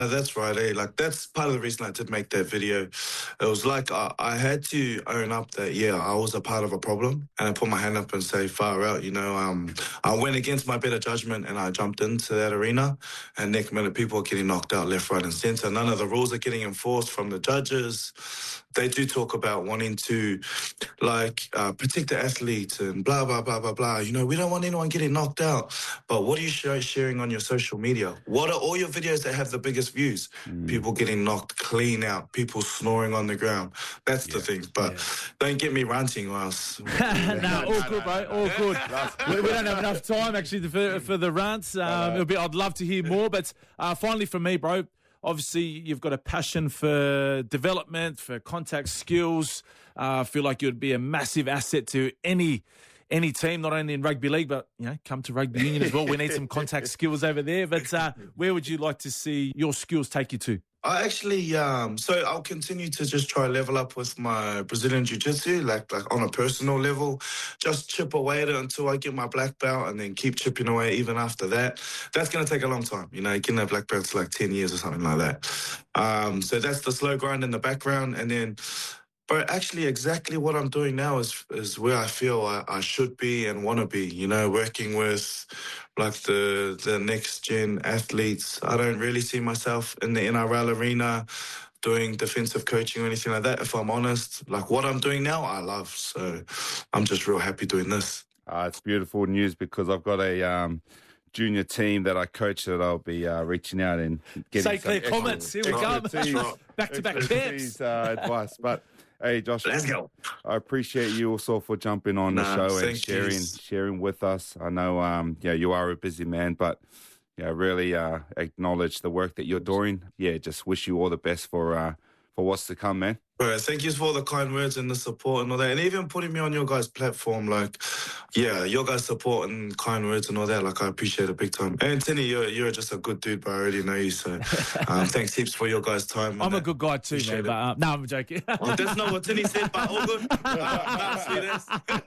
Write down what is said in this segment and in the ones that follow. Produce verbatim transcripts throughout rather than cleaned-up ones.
No, that's right, eh? Like, that's part of the reason I did make that video. It was like I, I had to own up that, yeah, I was a part of a problem, and I put my hand up and say, far out, you know. Um, I went against my better judgment, and I jumped into that arena, and next minute, people are getting knocked out left, right, and centre. None of the rules are getting enforced from the judges. They do talk about wanting to, like, uh, protect the athletes and blah, blah, blah, blah, blah. You know, we don't want anyone getting knocked out. But what are you sh- sharing on your social media? What are all your videos that have the biggest views? Mm. People getting knocked clean out, people snoring on the ground. That's yeah. the thing. But yeah. don't get me ranting or else. no, no, all no, good, no, bro. No, all no. good. we, we don't have enough time, actually, for, for the rants. Um, no, no. It'll be, I'd love to hear more. But uh, finally, for me, bro, obviously, you've got a passion for development, for contact skills. I uh, feel like you'd be a massive asset to any any team, not only in rugby league, but, you know, come to rugby union as well. We need some contact skills over there. But uh, where would you like to see your skills take you to? I actually, um, so I'll continue to just try level up with my Brazilian Jiu-Jitsu, like like on a personal level, just chip away at it until I get my black belt and then keep chipping away even after that. That's going to take a long time, you know, getting a black belt's like ten years or something like that. Um, so that's the slow grind in the background. And then, but actually exactly what I'm doing now is is where I feel I, I should be and want to be, you know, working with like the the next gen athletes. I don't really see myself in the N R L arena doing defensive coaching or anything like that, if I'm honest. Like what I'm doing now, I love. So I'm just real happy doing this. Uh, it's beautiful news because I've got a um, junior team that I coach that I'll be uh, reaching out and getting Say clear comments. Here we go. Back-to-back champs. Uh, advice. But hey, Josh, let's go. I appreciate you also for jumping on nah, the show and sharing you. sharing with us. I know, um, yeah, you are a busy man, but yeah, really uh, acknowledge the work that you're doing. Yeah, just wish you all the best for uh, for what's to come, man. Right, thank you for all the kind words and the support and all that, and even putting me on your guys' platform. Like, yeah, your guys' support and kind words and all that. Like, I appreciate it big time. And Tinny, you're you're just a good dude, but I already know you. So, um, thanks heaps for your guys' time. I'm that. a good guy too, man. But uh, no, I'm joking. Oh, that's not what Tinny said, but all good. Uh, see this.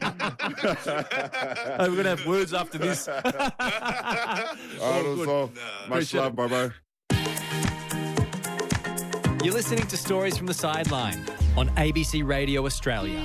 Hey, we're gonna have words after this. all all good. All. Nah, much love, bye bye. You're listening to Stories from the Sideline on A B C Radio Australia.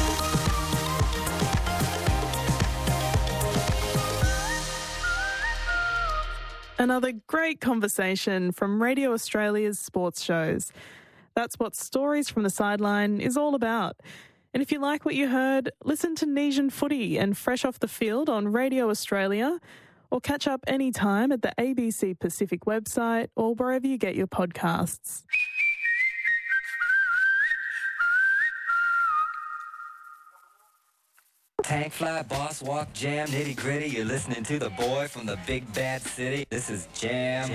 Another great conversation from Radio Australia's sports shows. That's what Stories from the Sideline is all about. And if you like what you heard, listen to Nesian Footy and Fresh Off the Field on Radio Australia, or catch up anytime at the A B C Pacific website or wherever you get your podcasts. Tank fly, boss walk, jam, nitty gritty. You're listening to the boy from the big bad city. This is Jam.